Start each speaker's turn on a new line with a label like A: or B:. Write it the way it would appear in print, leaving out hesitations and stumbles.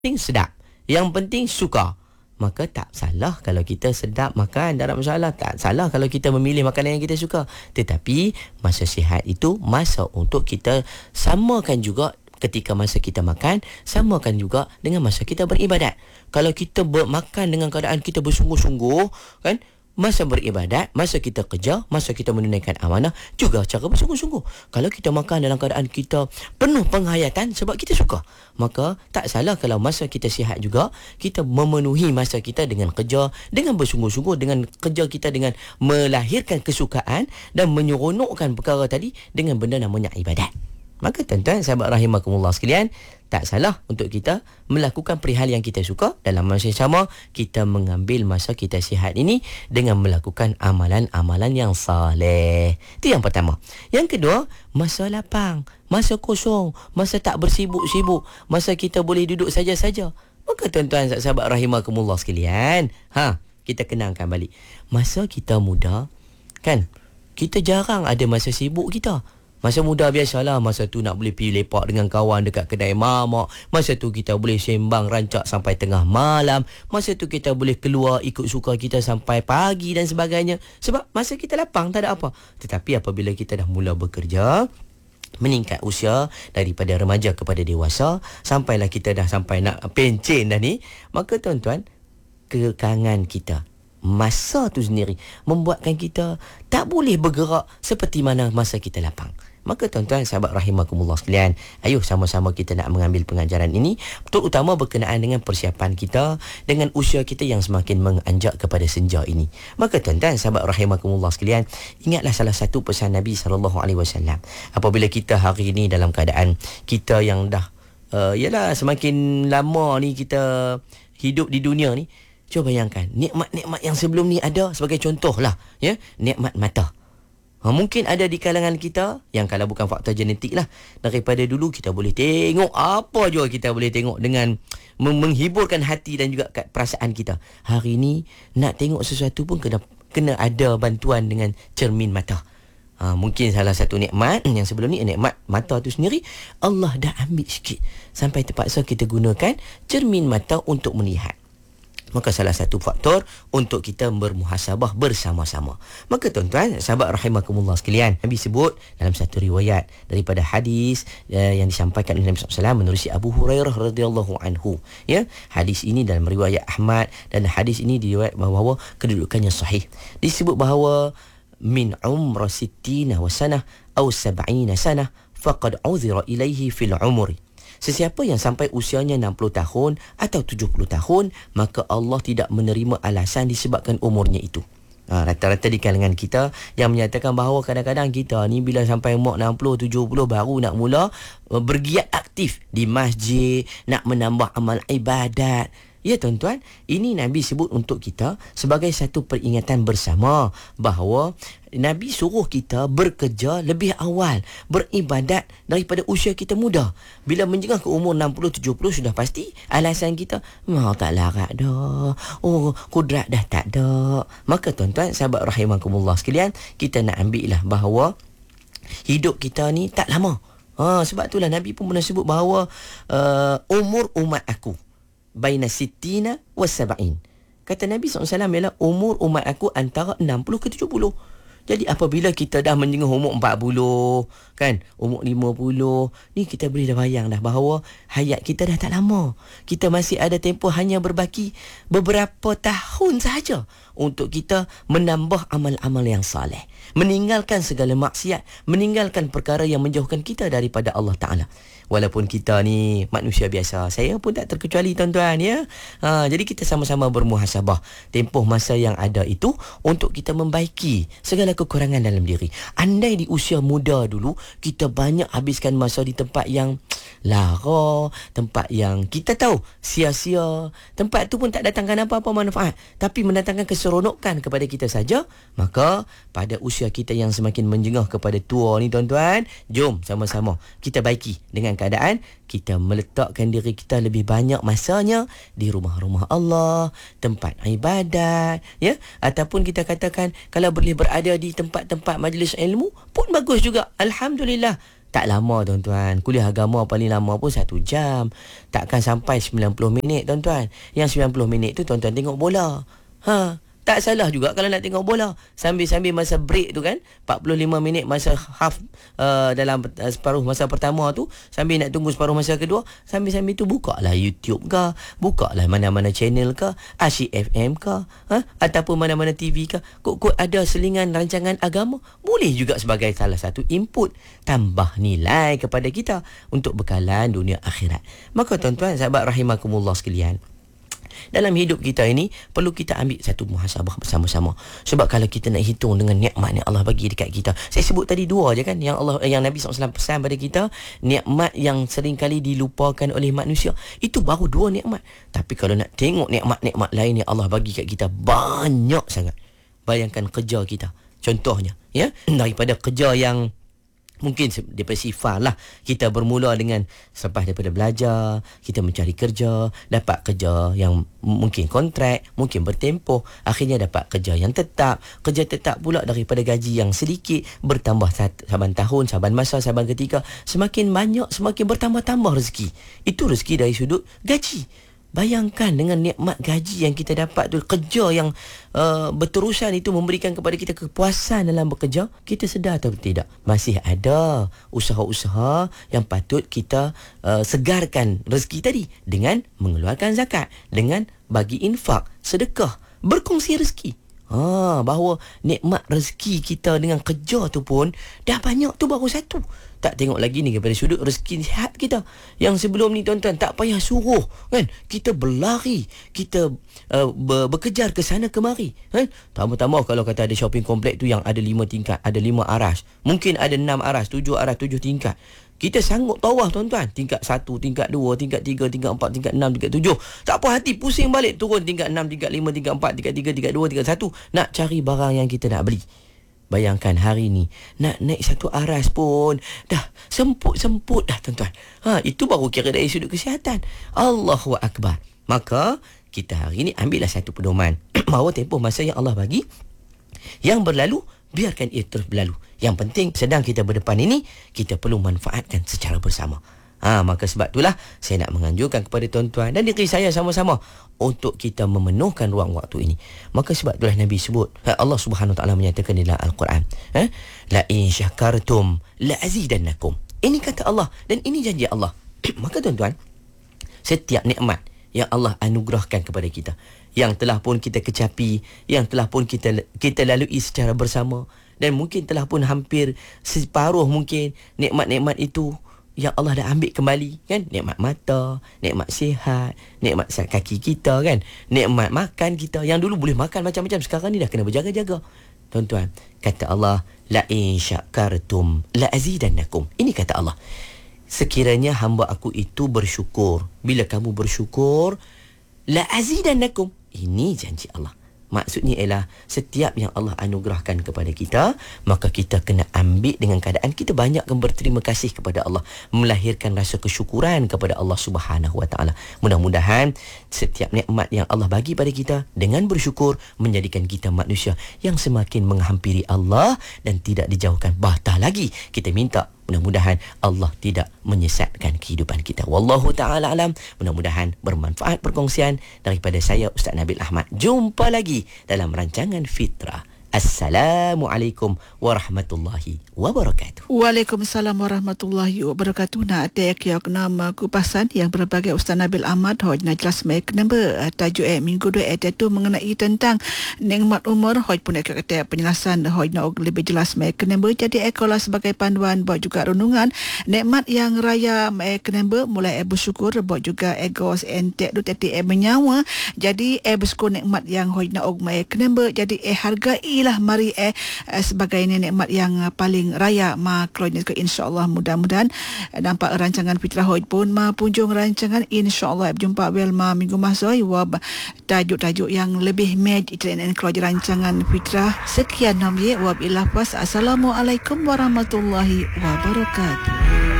A: penting sedap. Yang penting suka. Maka tak salah kalau kita sedap makan, tak ada masalah. Tak salah kalau kita memilih makanan yang kita suka. Tetapi masa sihat itu masa untuk kita samakan juga ketika masa kita makan, samakan juga dengan masa kita beribadat. Kalau kita makan dengan keadaan kita bersungguh-sungguh, kan? Masa beribadat, masa kita kerja, masa kita menunaikan amanah, juga cara bersungguh-sungguh. Kalau kita makan dalam keadaan kita penuh penghayatan sebab kita suka, maka tak salah kalau masa kita sihat juga, kita memenuhi masa kita dengan kerja, dengan bersungguh-sungguh, dengan kerja kita dengan melahirkan kesukaan dan menyeronokkan perkara tadi dengan benda namanya ibadat. Maka tuan-tuan, sahabat rahimakumullah sekalian, tak salah untuk kita melakukan perihal yang kita suka. Dalam masa yang sama, kita mengambil masa kita sihat ini dengan melakukan amalan-amalan yang saleh. Itu yang pertama. Yang kedua, masa lapang, masa kosong, masa tak bersibuk-sibuk, masa kita boleh duduk saja-saja. Maka tuan-tuan, sahabat rahimakumullah sekalian, kita kenangkan balik. Masa kita muda, kan, kita jarang ada masa sibuk kita. Masa muda biasalah, masa tu nak boleh pergi lepak dengan kawan dekat kedai mamak. Masa tu kita boleh sembang rancak sampai tengah malam. Masa tu kita boleh keluar ikut suka kita sampai pagi dan sebagainya. Sebab masa kita lapang, tak ada apa. Tetapi apabila kita dah mula bekerja, meningkat usia daripada remaja kepada dewasa, sampailah kita dah sampai nak pencen dah ni, maka tuan-tuan, kekangan kita, masa tu sendiri membuatkan kita tak boleh bergerak seperti mana masa kita lapang. Maka tuan-tuan, sahabat rahimakumullah sekalian, ayuh sama-sama kita nak mengambil pengajaran ini, terutama berkenaan dengan persiapan kita dengan usia kita yang semakin menganjak kepada senja ini. Maka tuan-tuan, sahabat rahimakumullah sekalian, ingatlah salah satu pesan Nabi SAW. Apabila kita hari ini dalam keadaan kita yang dah yalah semakin lama ni kita hidup di dunia ni, cuba bayangkan nikmat-nikmat yang sebelum ni ada. Sebagai contoh lah, ya, nikmat mata. Mungkin ada di kalangan kita yang kalau bukan faktor genetik lah, daripada dulu kita boleh tengok apa juga kita boleh tengok dengan menghiburkan hati dan juga perasaan kita. Hari ni nak tengok sesuatu pun kena ada bantuan dengan cermin mata. Mungkin salah satu nikmat yang sebelum ni, nikmat mata tu sendiri Allah dah ambil sikit sampai terpaksa kita gunakan cermin mata untuk melihat. Maka salah satu faktor untuk kita bermuhasabah bersama-sama. Maka tuan-tuan, sahabat rahimakumullah sekalian, Nabi sebut dalam satu riwayat daripada hadis yang disampaikan oleh Nabi SAW menerusi Abu Hurairah radhiyallahu anhu. Ya, hadis ini dalam riwayat Ahmad dan hadis ini diriwayat bahawa kedudukannya sahih. Disebut bahawa min umra sittina wa sanah atau 70 sanah faqad uzira ilaihi fil umri. Sesiapa yang sampai usianya 60 tahun atau 70 tahun, maka Allah tidak menerima alasan disebabkan umurnya itu. Rata-rata di kalangan kita yang menyatakan bahawa kadang-kadang kita ni bila sampai umur 60, 70 baru nak mula bergiat aktif di masjid, nak menambah amal ibadat. Ya tuan-tuan, ini Nabi sebut untuk kita sebagai satu peringatan bersama bahawa Nabi suruh kita bekerja lebih awal, beribadat daripada usia kita muda. Bila menjengah ke umur 60-70 sudah pasti alasan kita, tak larat dah, kudrat dah tak ada. Maka tuan-tuan, sahabat rahimakumullah sekalian, kita nak ambil lah bahawa hidup kita ni tak lama. Sebab itulah Nabi pun pernah sebut bahawa umur umat aku baina sittina wa sab'in. Kata Nabi SAW ialah umur umat aku antara 60 ke 70. Jadi apabila kita dah menjengah umur 40, kan, umur 50, ni kita boleh dah bayang dah bahawa hayat kita dah tak lama. Kita masih ada tempoh hanya berbaki beberapa tahun sahaja untuk kita menambah amal-amal yang saleh, meninggalkan segala maksiat, meninggalkan perkara yang menjauhkan kita daripada Allah Ta'ala. Walaupun kita ni manusia biasa, saya pun tak terkecuali tuan-tuan, ya. Jadi kita sama-sama bermuhasabah tempoh masa yang ada itu untuk kita membaiki segala kekurangan dalam diri. Andai di usia muda dulu kita banyak habiskan masa di tempat yang lara, tempat yang kita tahu sia-sia, tempat tu pun tak datangkan apa-apa manfaat, tapi mendatangkan keseronokan kepada kita saja, maka pada usia kita yang semakin menjengah kepada tua ni tuan-tuan, jom sama-sama kita baiki dengan keadaan kita meletakkan diri kita lebih banyak masanya di rumah-rumah Allah, tempat ibadat, ya, ataupun kita katakan kalau boleh berada di tempat-tempat majlis ilmu pun bagus juga. Alhamdulillah. Tak lama tuan-tuan. Kuliah agama paling lama pun 1 jam. Takkan sampai 90 minit tuan-tuan. Yang 90 minit tu tuan-tuan tengok bola. Tak salah juga kalau nak tengok bola. Sambil-sambil masa break tu kan, 45 minit masa half dalam separuh masa pertama tu, sambil nak tunggu separuh masa kedua, sambil-sambil tu bukalah YouTube ke, bukalah mana-mana channel ke, Asyik FM ke, ataupun mana-mana TV ke. Kok ada selingan rancangan agama, boleh juga sebagai salah satu input tambah nilai kepada kita untuk bekalan dunia akhirat. Maka tuan-tuan sahabat rahimakumullah sekalian, dalam hidup kita ini perlu kita ambil satu muhasabah bersama-sama. Sebab kalau kita nak hitung dengan nikmat yang Allah bagi dekat kita, saya sebut tadi 2 je kan, yang Nabi SAW pesan pada kita, nikmat yang sering kali dilupakan oleh manusia. Itu baru 2 nikmat. Tapi kalau nak tengok nikmat-nikmat lain yang Allah bagi kat kita, banyak sangat. Bayangkan kerja kita. Contohnya, ya, daripada kerja yang mungkin daripada sifar lah, kita bermula dengan selepas daripada belajar, kita mencari kerja, dapat kerja yang mungkin kontrak, mungkin bertempoh, akhirnya dapat kerja yang tetap. Kerja tetap pula daripada gaji yang sedikit, bertambah saban tahun, saban masa, saban ketika, semakin banyak, semakin bertambah-tambah rezeki. Itu rezeki dari sudut gaji. Bayangkan dengan nikmat gaji yang kita dapat tu, kerja yang berterusan itu memberikan kepada kita kepuasan dalam bekerja. Kita sedar atau tidak, masih ada usaha-usaha yang patut kita segarkan rezeki tadi dengan mengeluarkan zakat, dengan bagi infak, sedekah, berkongsi rezeki. Bahawa nikmat rezeki kita dengan kerja tu pun dah banyak tu, baru satu. Tak tengok lagi ni daripada sudut rezeki sihat kita. Yang sebelum ni tuan-tuan, tak payah suruh kan, kita berlari, kita berkejar ke sana kemari kan. Tambah-tambah kalau kata ada shopping komplek tu yang ada 5 tingkat, ada 5 aras, mungkin ada 6 aras, 7 aras, 7 tingkat. Kita sanggup tawaf tuan-tuan, tingkat 1, tingkat 2, tingkat 3, tingkat 4, tingkat 6, tingkat 7. Tak apa hati, pusing balik, turun tingkat 6, tingkat 5, tingkat 4, tingkat 3, tingkat 2, tingkat 1, nak cari barang yang kita nak beli. Bayangkan hari ni nak naik 1 aras pun dah semput-semput dah tuan-tuan. Itu baru kira dari sudut kesihatan. Allahu Akbar. Maka kita hari ni ambillah satu pedoman bahawa tempoh masa yang Allah bagi, yang berlalu biarkan ia terus berlalu. Yang penting sedang kita berdepan ini, kita perlu manfaatkan secara bersama. Maka sebab itulah saya nak menganjurkan kepada tuan-tuan dan diri saya sama-sama untuk kita memenuhkan ruang waktu ini. Maka sebab itulah Nabi sebut, Allah Subhanahu Wa Taala menyatakan dalam Al-Quran, la in syakartum la azidannakum. Ini kata Allah dan ini janji Allah. Maka tuan-tuan, setiap nikmat yang Allah anugerahkan kepada kita, yang telah pun kita kecapi, yang telah pun kita lalui secara bersama, dan mungkin telah pun hampir separuh mungkin nikmat-nikmat itu yang Allah dah ambil kembali kan. Nikmat mata, nikmat sihat, nikmat kaki kita kan, nikmat makan kita, yang dulu boleh makan macam-macam, sekarang ni dah kena berjaga-jaga. Tuan-tuan, kata Allah, la in syakartum la azidannakum. Ini kata Allah, sekiranya hamba aku itu bersyukur, bila kamu bersyukur, la azidannakum. Ini janji Allah. Maksudnya ialah setiap yang Allah anugerahkan kepada kita, maka kita kena ambil dengan keadaan kita banyakkan berterima kasih kepada Allah, melahirkan rasa kesyukuran kepada Allah Subhanahu Wa Taala. Mudah-mudahan setiap nikmat yang Allah bagi pada kita, dengan bersyukur menjadikan kita manusia yang semakin menghampiri Allah dan tidak dijauhkan. Bahkan lagi kita minta mudah-mudahan Allah tidak menyesatkan kehidupan kita. Wallahu ta'ala alam. Mudah-mudahan bermanfaat perkongsian daripada saya, Ustaz Nabil Ahmad. Jumpa lagi dalam rancangan Fitrah. Assalamualaikum warahmatullahi wabarakatuh.
B: Waalaikumsalam warahmatullahi wabarakatuh. Nak ada yang nama kupasan yang berbagai Ustaz Nabil Ahmad hoj nak jelas baik number tajuk minggu 2 itu mengenai tentang nikmat umur. Hoj pun kata penjelasan hoj nak lebih jelas baik number. Jadi ekolah sebagai panduan buat juga renungan nikmat yang raya baik number, mulai bersyukur buat juga ego entek tu tadi menyawa. Jadi bersyukur nikmat yang hoj nak baik number. Jadi hargai lah mari sebagai nikmat yang paling raya makronya ke, insyaallah mudah-mudahan nampak rancangan Fitrah Hoj pun punjung rancangan, insyaallah berjumpa belma minggu masai wab tajuk-tajuk yang lebih mej dan keluar rancangan Fitrah. Sekian namanya wabillahi was. Assalamualaikum warahmatullahi wabarakatuh.